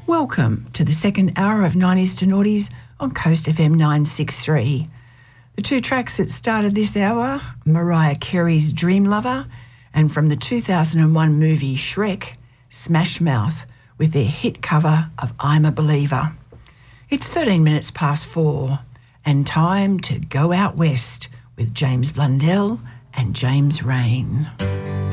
Welcome to the second hour of 90s to Noughties on Coast FM 963. The two tracks that started this hour, Mariah Carey's Dream Lover, and from the 2001 movie Shrek, Smash Mouth, with their hit cover of I'm a Believer. It's 13 minutes past 4, and time to go out west with James Blundell and James Rain.